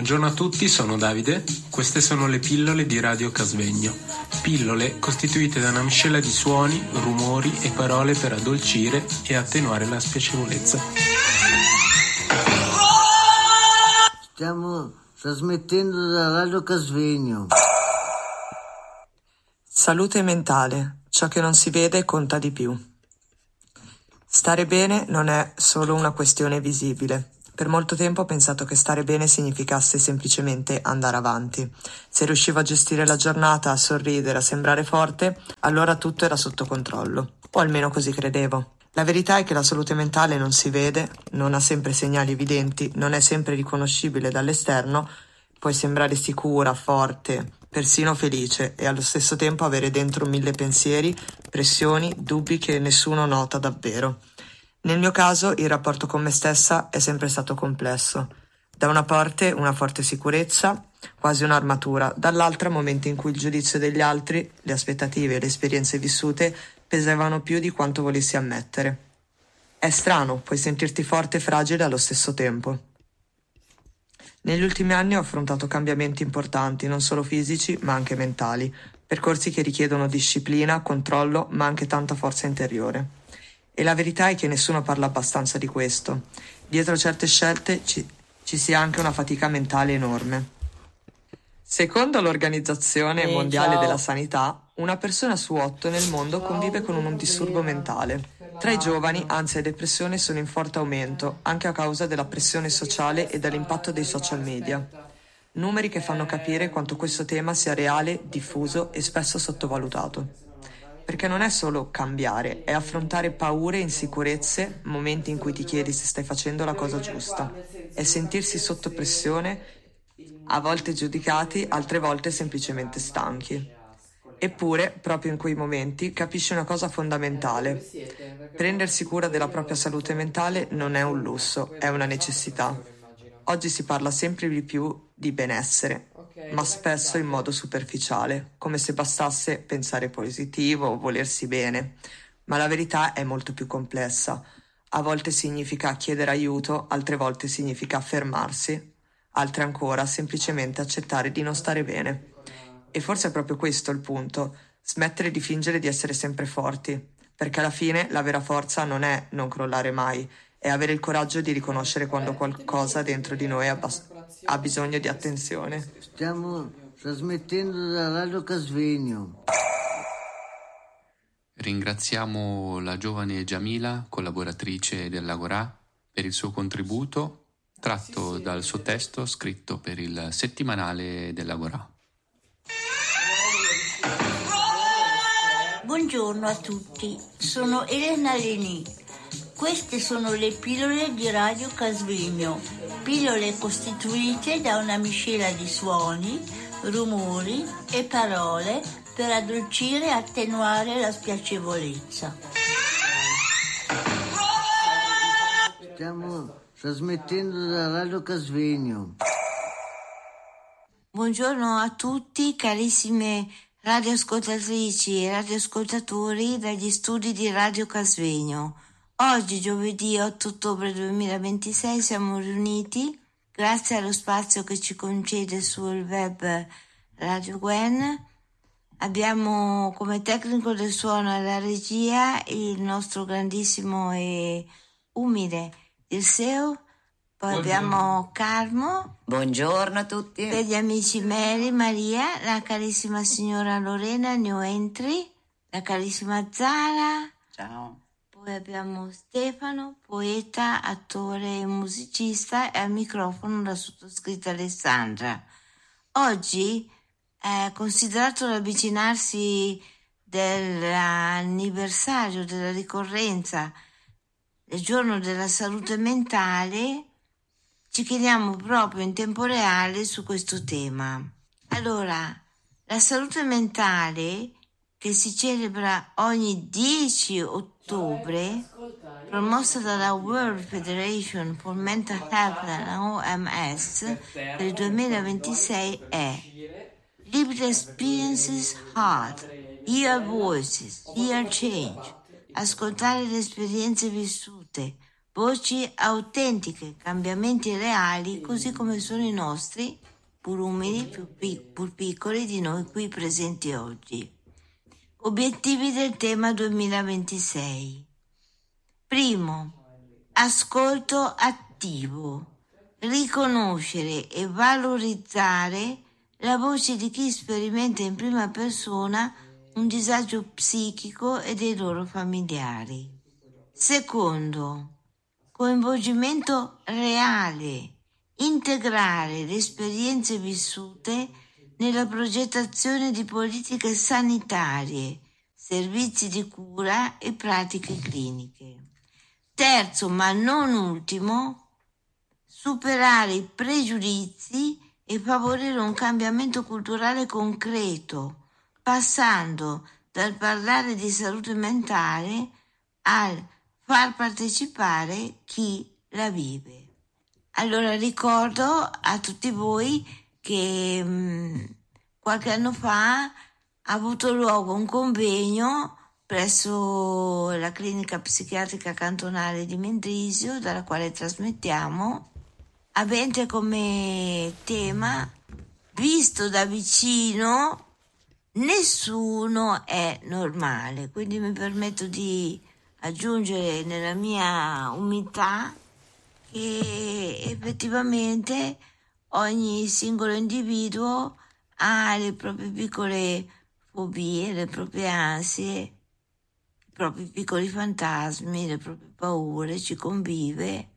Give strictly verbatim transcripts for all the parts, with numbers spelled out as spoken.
Buongiorno a tutti, sono Davide. Queste sono le pillole di Radio Casvegno. Pillole costituite da una miscela di suoni, rumori e parole per addolcire e attenuare la spiacevolezza. Stiamo trasmettendo da Radio Casvegno. Salute mentale. Ciò che non si vede conta di più. Stare bene non è solo una questione visibile. Per molto tempo ho pensato che stare bene significasse semplicemente andare avanti. Se riuscivo a gestire la giornata, a sorridere, a sembrare forte, allora tutto era sotto controllo. O almeno così credevo. La verità è che la salute mentale non si vede, non ha sempre segnali evidenti, non è sempre riconoscibile dall'esterno, puoi sembrare sicura, forte, persino felice e allo stesso tempo avere dentro mille pensieri, pressioni, dubbi che nessuno nota davvero. Nel mio caso il rapporto con me stessa è sempre stato complesso. Da una parte una forte sicurezza, quasi un'armatura, dall'altra momenti in cui il giudizio degli altri, le aspettative e le esperienze vissute pesavano più di quanto volessi ammettere. È strano, puoi sentirti forte e fragile allo stesso tempo. Negli ultimi anni ho affrontato cambiamenti importanti, non solo fisici ma anche mentali, percorsi che richiedono disciplina, controllo ma anche tanta forza interiore. E la verità è che nessuno parla abbastanza di questo. Dietro certe scelte ci, ci sia anche una fatica mentale enorme. Secondo l'Organizzazione Ehi, Mondiale ciao. della Sanità, una persona su otto nel mondo convive con un disturbo mentale. Tra i giovani, ansia e depressione sono in forte aumento, anche a causa della pressione sociale e dell'impatto dei social media. Numeri che fanno capire quanto questo tema sia reale, diffuso e spesso sottovalutato. Perché non è solo cambiare, è affrontare paure, insicurezze, momenti in cui ti chiedi se stai facendo la cosa giusta. È sentirsi sotto pressione, a volte giudicati, altre volte semplicemente stanchi. Eppure, proprio in quei momenti, capisci una cosa fondamentale. Prendersi cura della propria salute mentale non è un lusso, è una necessità. Oggi si parla sempre di più di benessere, ma spesso in modo superficiale, come se bastasse pensare positivo o volersi bene. Ma la verità è molto più complessa. A volte significa chiedere aiuto, altre volte significa fermarsi, altre ancora semplicemente accettare di non stare bene. E forse è proprio questo il punto, smettere di fingere di essere sempre forti, perché alla fine la vera forza non è non crollare mai, è avere il coraggio di riconoscere quando qualcosa dentro di noi ha, bas- ha bisogno di attenzione. Stiamo trasmettendo da Radio Casvegno. Ringraziamo la giovane Jamila, collaboratrice dell'Agorà, per il suo contributo tratto dal suo testo scritto per il settimanale dell'Agorà. Buongiorno a tutti, sono Elena Leni. Queste sono le pillole di Radio Casvegno, pillole costituite da una miscela di suoni, rumori e parole per addolcire e attenuare la spiacevolezza. Stiamo trasmettendo da Radio Casvegno. Buongiorno a tutti, carissime radioascoltatrici e radioascoltatori dagli studi di Radio Casvegno. Oggi, giovedì otto ottobre duemilaventisei, siamo riuniti grazie allo spazio che ci concede sul web Radio Gwen. Abbiamo come tecnico del suono alla regia il nostro grandissimo e umile Irseo. Poi abbiamo Carmo. Buongiorno a tutti. Per gli amici Mary, Maria, la carissima signora Lorena, new entry, la carissima Zara. Ciao. Poi abbiamo Stefano, poeta, attore e musicista, e al microfono la sottoscritta Alessandra. Oggi, eh, considerato l'avvicinarsi dell'anniversario della ricorrenza del giorno della salute mentale, ci chiediamo proprio in tempo reale su questo tema. Allora, la salute mentale, che si celebra ogni dieci ottobre, promossa dalla World Federation for Mental Health, la O M S, per il duemilaventisei è Lived Experiences Heart, Hear Voices, Hear Change, ascoltare le esperienze vissute, voci autentiche, cambiamenti reali, così come sono i nostri, pur umili, più pic- pur piccoli di noi qui presenti oggi. Obiettivi del tema duemilaventisei. Primo, ascolto attivo. Riconoscere e valorizzare la voce di chi sperimenta in prima persona un disagio psichico e dei loro familiari. Secondo, coinvolgimento reale, integrare le esperienze vissute nella progettazione di politiche sanitarie, servizi di cura e pratiche cliniche. Terzo, ma non ultimo, superare i pregiudizi e favorire un cambiamento culturale concreto, passando dal parlare di salute mentale al far partecipare chi la vive. Allora ricordo a tutti voi che mh, qualche anno fa ha avuto luogo un convegno presso la clinica psichiatrica cantonale di Mendrisio, dalla quale trasmettiamo, avente come tema visto da vicino nessuno è normale. Quindi mi permetto di aggiungere nella mia umiltà che effettivamente ogni singolo individuo ha le proprie piccole fobie, le proprie ansie, i propri piccoli fantasmi, le proprie paure, ci convive.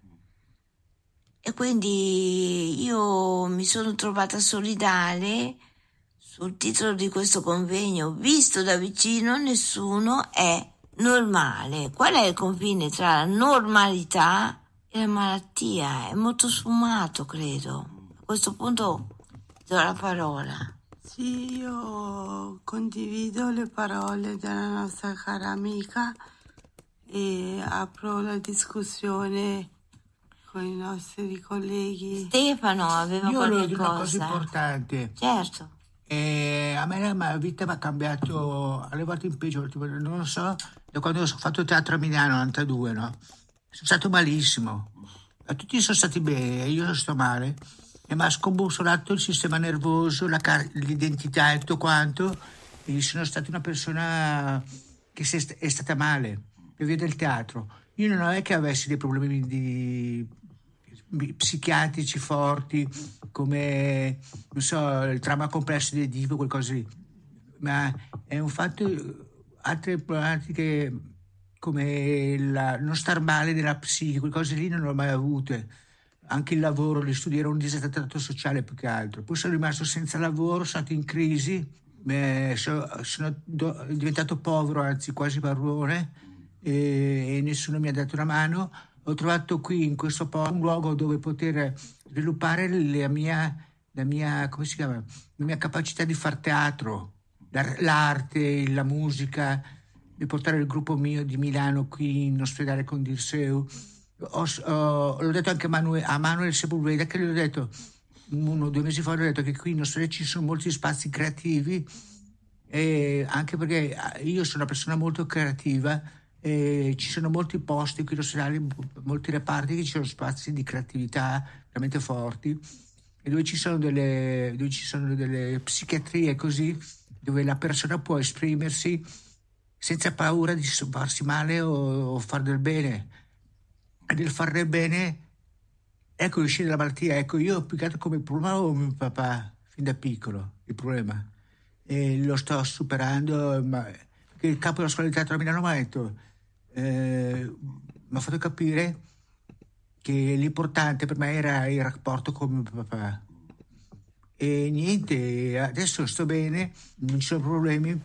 E quindi io mi sono trovata solidale sul titolo di questo convegno: visto da vicino nessuno è normale. Qual è il confine tra la normalità e la malattia? È molto sfumato, credo. A questo punto do la parola. Sì, io condivido le parole della nostra cara amica e apro la discussione con i nostri colleghi. Stefano aveva Io qualche volevo dire cosa. una cosa importante. Certo. Eh, a me la mia vita mi ha cambiato alle volte in peggio, non lo so, da quando ho fatto teatro a Milano nel novantadue, no? Sono stato malissimo. Tutti sono stati bene, io sto male. E mi ha scombussolato il sistema nervoso, la car- l'identità e tutto quanto. E sono stata una persona che si è, st- è stata male per via del teatro. Io non è che avessi dei problemi di psichiatrici forti come, non so, il trauma complesso di Edipo, qualcosa lì, ma è un fatto, altre problematiche come la, non star male della psiche, quelle cose lì non le ho mai avute. Anche il lavoro, gli studi, ero un disadattato sociale più che altro. Poi sono rimasto senza lavoro, sono stato in crisi, beh, sono, sono do, diventato povero, anzi quasi barone, e, e nessuno mi ha dato una mano. Ho trovato qui in questo posto un luogo dove poter sviluppare la mia, la mia, come si chiama? La mia capacità di far teatro, l'arte, la musica, di portare il gruppo mio di Milano qui in ospedale con Dirseu. Ho, ho, l'ho detto anche a Manuel, a Manuel Sepulveda, che gli ho detto uno o due mesi fa, gli ho detto che qui in ospedale ci sono molti spazi creativi, e anche perché io sono una persona molto creativa. E ci sono molti posti qui in ospedale, molti reparti che ci sono spazi di creatività veramente forti, e dove ci sono delle, dove ci sono delle psichiatrie così, dove la persona può esprimersi senza paura di farsi male o, o far del bene. E nel fare del bene, ecco, uscire dalla malattia. Ecco, io ho piccato come problema o mio papà fin da piccolo il problema, e lo sto superando. Ma perché il capo della scuola di teatro a Milano mi ha detto, eh, mi ha fatto capire che l'importante per me era il rapporto con mio papà. E niente, adesso sto bene, non ci sono problemi,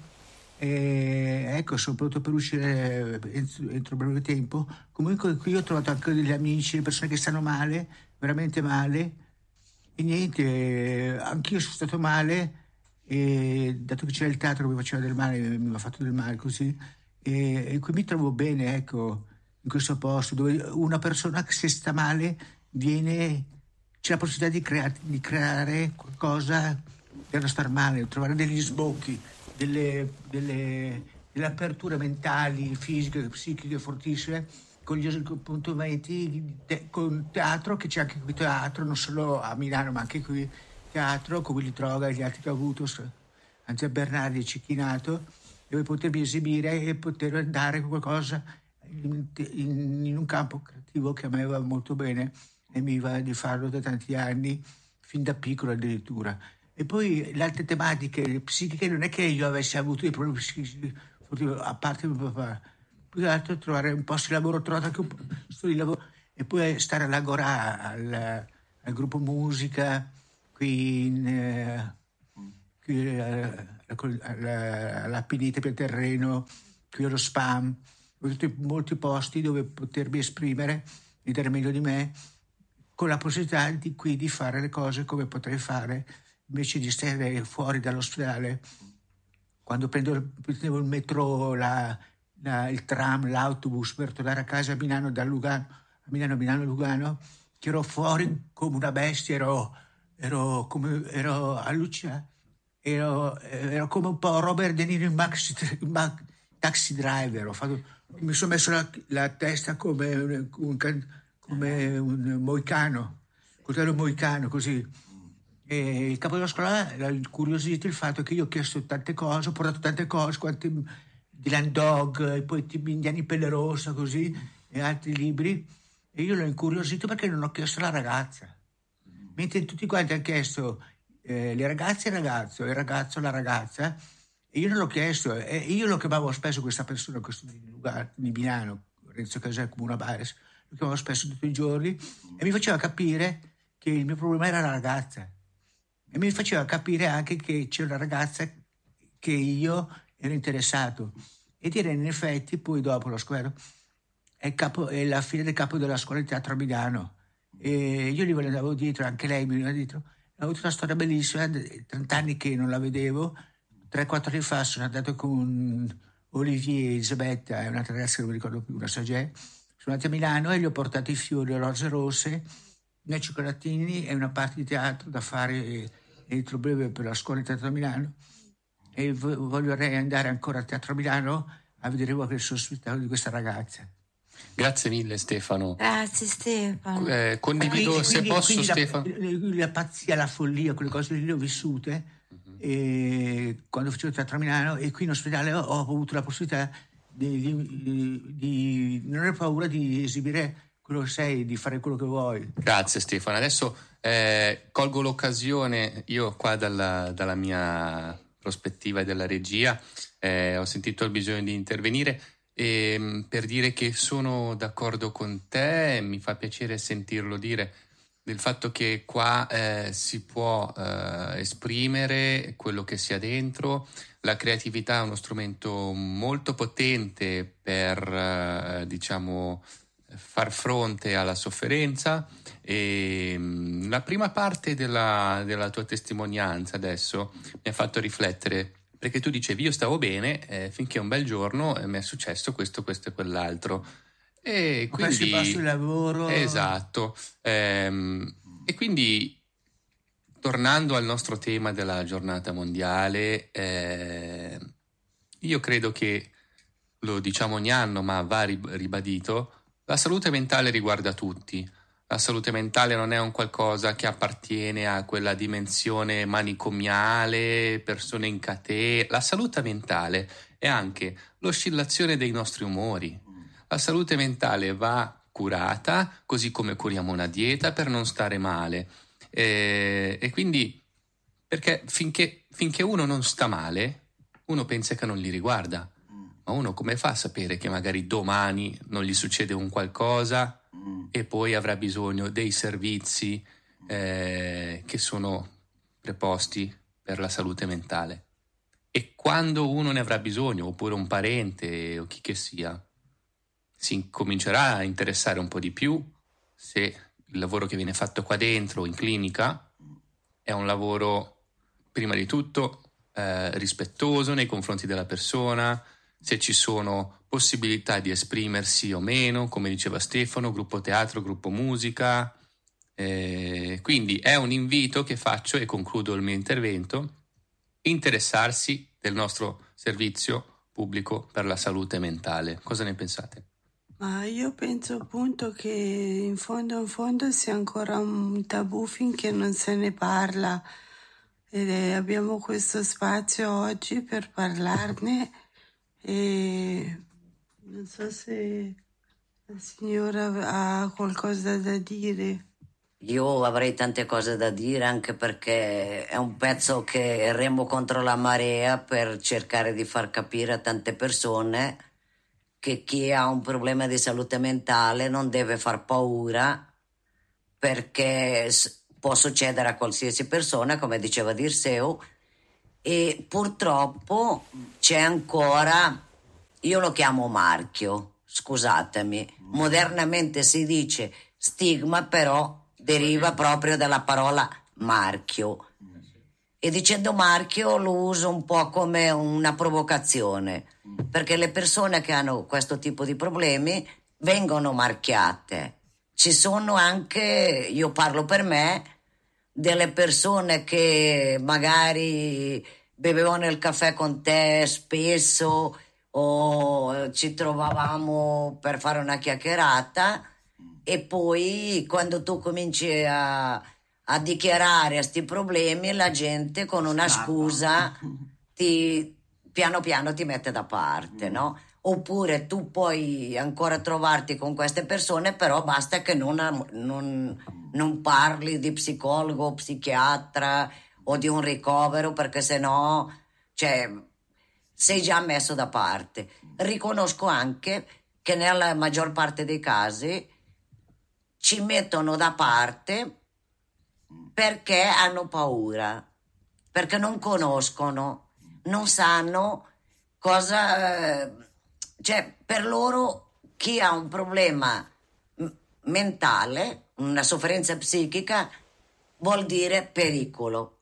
e ecco, sono pronto per uscire entro, entro breve tempo. Comunque qui ho trovato anche degli amici, persone che stanno male, veramente male, e niente, anch'io sono stato male, e dato che c'era il teatro che mi faceva del male, mi ha fatto del male così, e, e qui mi trovo bene, ecco, in questo posto dove una persona che se sta male viene, c'è la possibilità di, crea- di creare qualcosa per non star male, trovare degli sbocchi, delle, delle, delle aperture mentali, fisiche, psichiche fortissime, con gli appuntamenti te, con teatro, che c'è anche qui teatro, non solo a Milano ma anche qui teatro, con Willy Troga e gli altri che ho avuto, Andrea Bernardi e Cecchinato, dove potermi esibire e poter andare con qualcosa in, in, in un campo creativo che a me va molto bene e mi va di farlo da tanti anni, fin da piccolo addirittura. E poi le altre tematiche psichiche non è che io avessi avuto i problemi psichici, a parte mio papà, più che altro trovare un posto di lavoro, ho trovato anche un posto di lavoro, e poi stare all'Agorà, al, al gruppo musica, qui in, eh, qui eh, alla, alla Pineta per terreno, qui allo Spam, ho tutti molti posti dove potermi esprimere e dare meglio di me, con la possibilità di qui di fare le cose come potrei fare invece di stare fuori dall'ospedale. Quando prendo, prendevo il metro, la, la, il tram, l'autobus per tornare a casa a Milano, da Lugano, a Milano, Milano, Lugano, che ero fuori come una bestia, ero, ero, come, ero allucinato, ero, ero come un po' Robert De Niro in, maxi, in Taxi Driver. Ho fatto, mi sono messo la, la testa come un, un, come un moicano, coltello moicano, così. E il capo della scuola era incuriosito il fatto che io ho chiesto tante cose, ho portato tante cose, quanti Dylan Dog, e poi Indiani Pelle Rossa, così, e altri libri, e io l'ho incuriosito perché non ho chiesto la ragazza, mentre tutti quanti hanno chiesto eh, le ragazze e il ragazzo, il ragazzo la ragazza, e io non l'ho chiesto, e io lo chiamavo spesso questa persona, questo di, Lugano, di Milano, Renzo Casè, Comuna Bares, lo chiamavo spesso tutti i giorni, e mi faceva capire che il mio problema era la ragazza. E mi faceva capire anche che c'è una ragazza che io ero interessato. Ed era in effetti, poi dopo l'ho scoperto, è, il capo, è la fine del capo della scuola di teatro a Milano. E io gli andavo dietro, anche lei mi veniva dietro. Ho avuto una storia bellissima, trent'anni che non la vedevo. tre quattro anni fa sono andato con Olivier e Elisabetta, e un'altra ragazza che non mi ricordo più, una Sagè. Sono andati a Milano e gli ho portato i fiori, le rose rosse, i cioccolatini e una parte di teatro da fare entro breve per la scuola di teatro a Milano, e vorrei andare ancora a teatro a Milano a vedere qualche spettacolo di questa ragazza. Grazie mille Stefano. Grazie Stefano. Eh, condivido quindi, se quindi, posso quindi Stefano. La, la pazzia, la follia, quelle cose lì le ho vissute uh-huh. e quando facevo teatro a Milano, e qui in ospedale ho, ho avuto la possibilità di, di, di non avere paura di esibire quello che sei, di fare quello che vuoi. Grazie Stefano. Adesso eh, colgo l'occasione, io qua dalla, dalla mia prospettiva e della regia eh, ho sentito il bisogno di intervenire e, per dire che sono d'accordo con te, mi fa piacere sentirlo dire, del fatto che qua eh, si può eh, esprimere quello che si ha dentro. La creatività è uno strumento molto potente per eh, diciamo far fronte alla sofferenza, e mh, la prima parte della, della tua testimonianza adesso mi ha fatto riflettere, perché tu dicevi io stavo bene eh, finché un bel giorno eh, mi è successo questo, questo e quell'altro, e ho quindi perso il posto di lavoro. Esatto. Ehm, e quindi tornando al nostro tema della giornata mondiale, eh, io credo che, lo diciamo ogni anno ma va ribadito, la salute mentale riguarda tutti. La salute mentale non è un qualcosa che appartiene a quella dimensione manicomiale, persone in catene. La salute mentale è anche l'oscillazione dei nostri umori. La salute mentale va curata, così come curiamo una dieta per non stare male. E, e quindi, perché finché, finché uno non sta male, uno pensa che non gli riguarda. Ma uno come fa a sapere che magari domani non gli succede un qualcosa mm. e poi avrà bisogno dei servizi eh, che sono preposti per la salute mentale? E quando uno ne avrà bisogno, oppure un parente o chi che sia, si comincerà a interessare un po' di più se il lavoro che viene fatto qua dentro in clinica è un lavoro prima di tutto eh, rispettoso nei confronti della persona, se ci sono possibilità di esprimersi o meno, come diceva Stefano, gruppo teatro, gruppo musica. Eh, quindi è un invito che faccio, e concludo il mio intervento: interessarsi del nostro servizio pubblico per la salute mentale. Cosa ne pensate? Ma io penso appunto che in fondo in fondo sia ancora un tabù finché non se ne parla. Ed è- abbiamo questo spazio oggi per parlarne e non so se la signora ha qualcosa da dire. Io avrei tante cose da dire, anche perché è un pezzo che remo contro la marea per cercare di far capire a tante persone che chi ha un problema di salute mentale non deve far paura, perché s- può succedere a qualsiasi persona, come diceva Dirseu, e purtroppo c'è ancora, io lo chiamo marchio, scusatemi, modernamente si dice stigma, però deriva proprio dalla parola marchio, e dicendo marchio lo uso un po' come una provocazione, perché le persone che hanno questo tipo di problemi vengono marchiate. Ci sono anche, io parlo per me, delle persone che magari bevevano il caffè con te spesso o ci trovavamo per fare una chiacchierata, e poi quando tu cominci a, a dichiarare questi problemi, la gente con una scusa ti, piano piano ti mette da parte, no? Oppure tu puoi ancora trovarti con queste persone, però basta che non, non, non parli di psicologo o psichiatra o di un ricovero, perché sennò, cioè, sei già messo da parte. Riconosco anche che nella maggior parte dei casi ci mettono da parte perché hanno paura, perché non conoscono, non sanno cosa, eh, cioè per loro chi ha un problema m- mentale, una sofferenza psichica, vuol dire pericolo.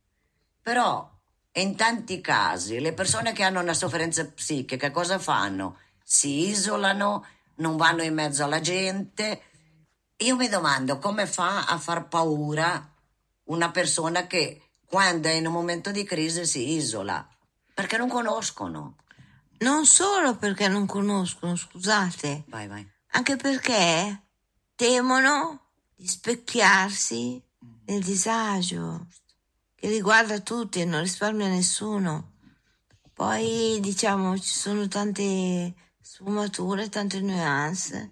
Però in tanti casi le persone che hanno una sofferenza psichica cosa fanno? Si isolano, non vanno in mezzo alla gente. Io mi domando come fa a far paura una persona che quando è in un momento di crisi si isola, perché non conoscono. Non solo perché non conoscono, scusate, Vai, vai. anche perché temono di specchiarsi nel disagio che riguarda tutti e non risparmia nessuno. Poi diciamo ci sono tante sfumature, tante nuance,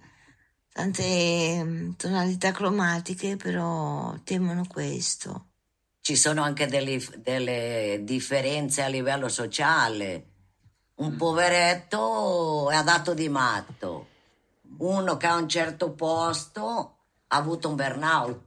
tante mm, tonalità cromatiche, però temono questo. Ci sono anche delle, delle differenze a livello sociale. Un poveretto è dato di matto, uno che ha un certo posto ha avuto un burnout.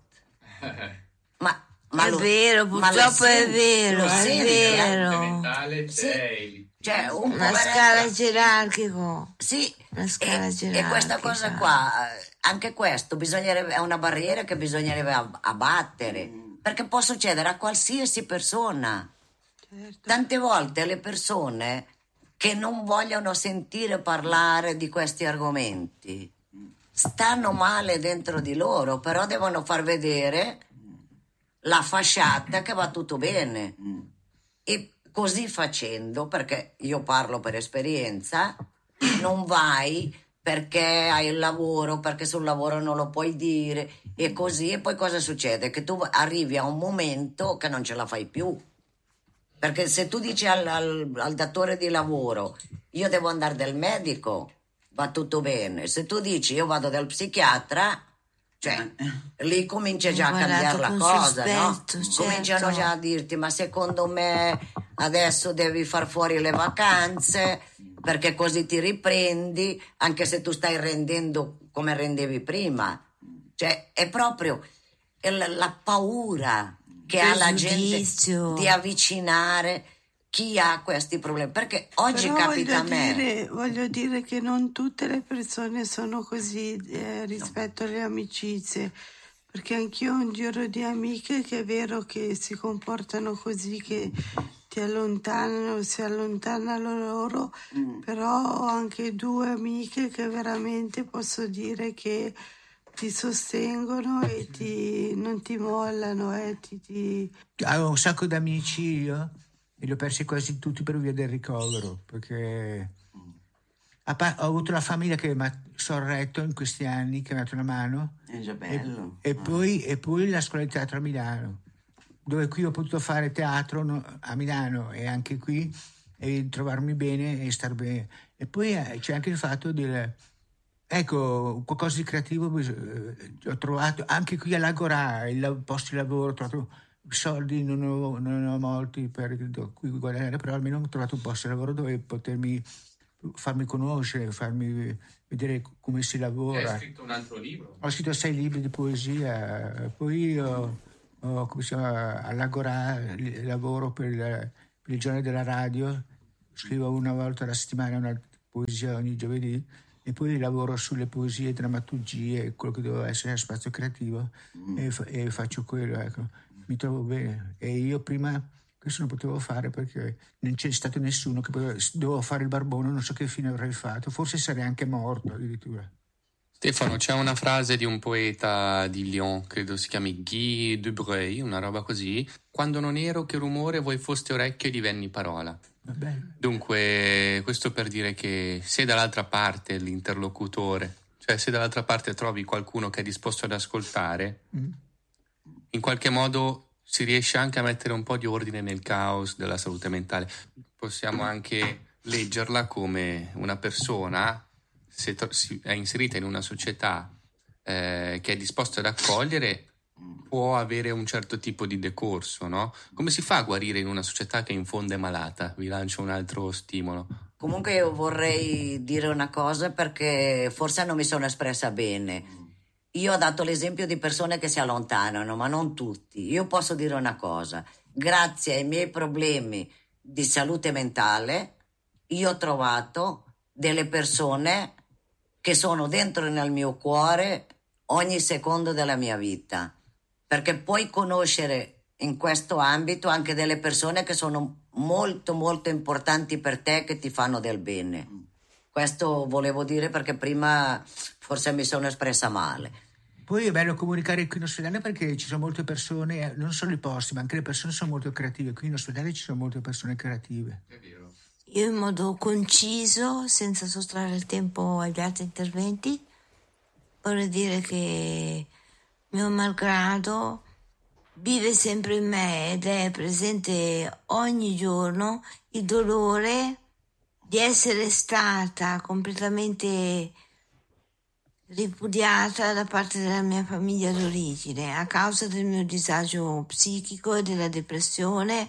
Ma, ma È lo- vero, ma lo purtroppo è senti- vero, lo è senti, vero. mentale Sì. c'è il- Cioè, un Una poveretto- scala gerarchica. Sì, Una scala e, gerarchica. e questa cosa qua, eh, anche questo bisognerebbe, è una barriera che bisognerebbe ab- abbattere, perché può succedere a qualsiasi persona. Certo. Tante volte le persone che non vogliono sentire parlare di questi argomenti stanno male dentro di loro, però devono far vedere la fasciata che va tutto bene. E così facendo, perché io parlo per esperienza, non vai perché hai il lavoro, perché sul lavoro non lo puoi dire, e così, e poi cosa succede? Che tu arrivi a un momento che non ce la fai più. Perché se tu dici al, al, al datore di lavoro io devo andare dal medico, va tutto bene. Se tu dici io vado dal psichiatra, cioè lì comincia già a Guardato cambiare la con cosa, no? sospetto, certo. Cominciano già a dirti ma secondo me adesso devi far fuori le vacanze perché così ti riprendi, anche se tu stai rendendo come rendevi prima. Cioè è proprio il- la paura che ha la gente Pregiudizio. di avvicinare chi ha questi problemi, perché oggi Però capita a voglio me. dire, voglio dire che non tutte le persone sono così eh, rispetto alle amicizie, perché anch'io ho un giro di amiche che è vero che si comportano così, che ti allontanano, si allontanano loro, però ho anche due amiche che veramente posso dire che ti sostengono e ti, non ti mollano, eh, ti, ti... Avevo un sacco di amici io e li ho persi quasi tutti per via del ricovero, perché a pa- ho avuto la famiglia che mi ha Sorretto in questi anni, che mi ha dato una mano. È già bello. E, e, poi, e poi la scuola di teatro a Milano, dove qui ho potuto fare teatro no, a Milano e anche qui, e trovarmi bene e star bene. E poi eh, c'è anche il fatto del... Ecco, qualcosa di creativo eh, ho trovato anche qui all'Agorà, il posto di lavoro, ho trovato soldi, non ho, non ho molti per qui guadagnare, però almeno ho trovato un posto di lavoro dove potermi farmi conoscere, farmi vedere come si lavora. Hai scritto un altro libro? Ho scritto sei libri di poesia, poi ho, ho come si chiama, all'Agorà lavoro per il, per il giorno della radio, scrivo una volta alla settimana una poesia ogni giovedì, e poi lavoro sulle poesie, drammaturgie, quello che doveva essere a spazio creativo, mm. e, fa- e faccio quello, ecco. Mi trovo bene. E io prima questo non potevo fare perché non c'è stato nessuno che poteva, dovevo fare il barbone, non so che fine avrei fatto, forse sarei anche morto addirittura. Stefano, c'è una frase di un poeta di Lyon, credo si chiami Guy Dubreuil, una roba così: quando non ero che rumore, voi foste orecchio e divenni parola. Vabbè. Dunque, questo per dire che se dall'altra parte l'interlocutore, cioè se dall'altra parte trovi qualcuno che è disposto ad ascoltare, mm. in qualche modo si riesce anche a mettere un po' di ordine nel caos della salute mentale. Possiamo anche leggerla come una persona, se to- si è inserita in una società eh, che è disposta ad accogliere, può avere un certo tipo di decorso, no? Come si fa a guarire in una società che in fondo è malata? Vi lancio un altro stimolo. Comunque io vorrei dire una cosa, perché forse non mi sono espressa bene. Io ho dato l'esempio di persone che si allontanano, ma non tutti. Io posso dire una cosa: grazie ai miei problemi di salute mentale, io ho trovato delle persone che sono dentro nel mio cuore ogni secondo della mia vita, perché puoi conoscere in questo ambito anche delle persone che sono molto molto importanti per te, che ti fanno del bene. Questo volevo dire, perché prima forse mi sono espressa male. Poi è bello comunicare qui in ospedale, perché ci sono molte persone, non solo i posti, ma anche le persone sono molto creative. Qui in ospedale ci sono molte persone creative. È vero. Io in modo conciso, senza sottrarre il tempo agli altri interventi, vorrei dire che mio malgrado vive sempre in me ed è presente ogni giorno il dolore di essere stata completamente ripudiata da parte della mia famiglia d'origine a causa del mio disagio psichico e della depressione.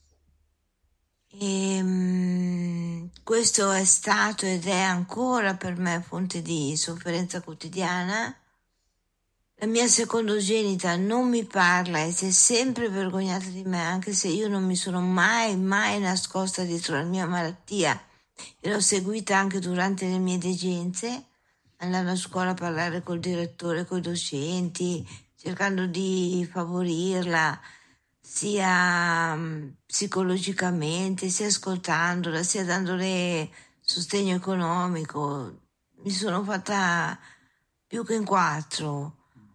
E, um, questo è stato ed è ancora per me fonte di sofferenza quotidiana. La mia secondogenita non mi parla e si è sempre vergognata di me, anche se io non mi sono mai, mai nascosta dietro la mia malattia e l'ho seguita anche durante le mie degenze, andando a scuola a parlare col direttore, coi docenti, cercando di favorirla sia psicologicamente, sia ascoltandola, sia dandole sostegno economico. Mi sono fatta più che in quattro.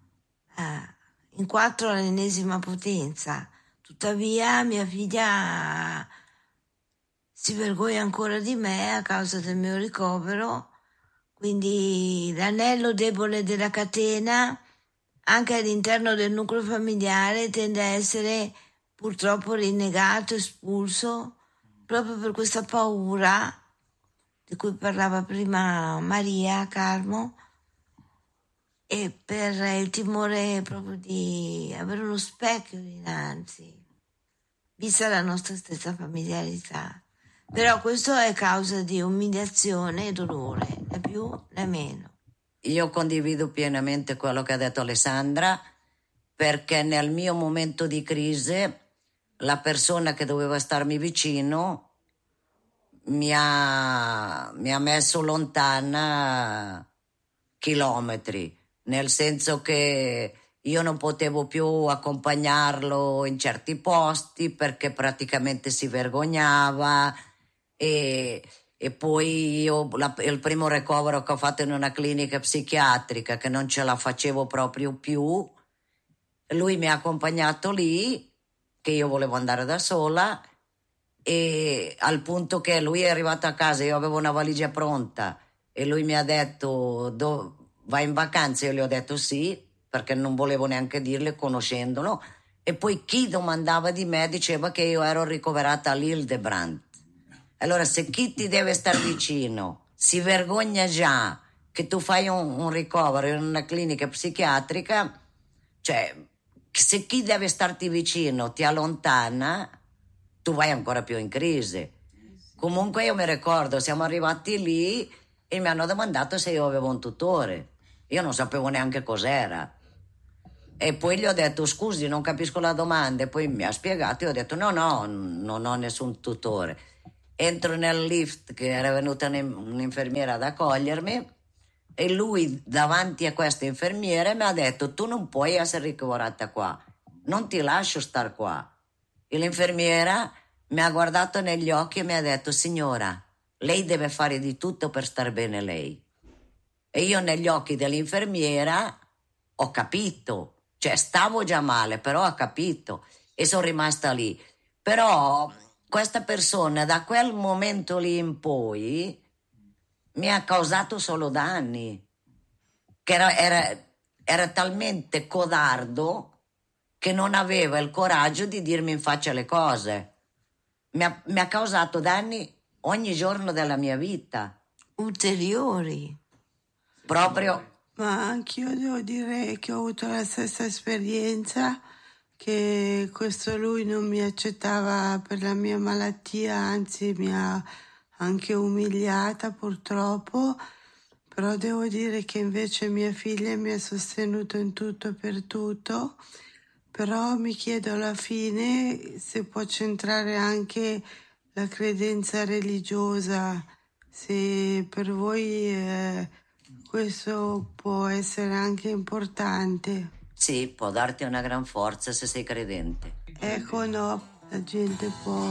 Uh, in quattro all'ennesima potenza. Tuttavia mia figlia si vergogna ancora di me a causa del mio ricovero, quindi l'anello debole della catena anche all'interno del nucleo familiare tende a essere purtroppo rinnegato, espulso, proprio per questa paura di cui parlava prima Maria Carmo, e per il timore proprio di avere uno specchio dinanzi, vista la nostra stessa familiarità. Però questo è causa di umiliazione e dolore, né più né meno. Io condivido pienamente quello che ha detto Alessandra, perché nel mio momento di crisi la persona che doveva starmi vicino mi ha, mi ha messo lontana chilometri. Nel senso che io non potevo più accompagnarlo in certi posti perché praticamente si vergognava, e, e poi io la, il primo ricovero che ho fatto in una clinica psichiatrica, che non ce la facevo proprio più, lui mi ha accompagnato lì, che io volevo andare da sola, e al punto che lui è arrivato a casa, io avevo una valigia pronta e lui mi ha detto Do, vai in vacanza? Io gli ho detto sì, perché non volevo neanche dirle conoscendolo, e poi chi domandava di me diceva che io ero ricoverata all'Hildebrandt. Allora se chi ti deve star vicino si vergogna già che tu fai un, un ricovero in una clinica psichiatrica, cioè se chi deve starti vicino ti allontana, tu vai ancora più in crisi. Comunque io mi ricordo, siamo arrivati lì e mi hanno domandato se io avevo un tutore. Io non sapevo neanche cos'era. E poi gli ho detto scusi, non capisco la domanda, e poi mi ha spiegato e ho detto no, no, non ho nessun tutore. Entro nel lift, che era venuta un'infermiera ad accogliermi, e lui davanti a questa infermiera mi ha detto tu non puoi essere ricoverata qua, non ti lascio star qua. E l'infermiera mi ha guardato negli occhi e mi ha detto signora, lei deve fare di tutto per star bene lei. E io negli occhi dell'infermiera ho capito, cioè stavo già male, però ho capito e sono rimasta lì. Però questa persona da quel momento lì in poi mi ha causato solo danni, che era, era, era talmente codardo che non aveva il coraggio di dirmi in faccia le cose. Mi ha, mi ha causato danni ogni giorno della mia vita. Ulteriori. Proprio. Ma anch'io devo dire che ho avuto la stessa esperienza, che questo lui non mi accettava per la mia malattia, anzi mi ha anche umiliata purtroppo, però devo dire che invece mia figlia mi ha sostenuto in tutto e per tutto. Però mi chiedo alla fine se può c'entrare anche la credenza religiosa, se per voi eh, questo può essere anche importante. Sì, può darti una gran forza se sei credente. Ecco, no, la gente può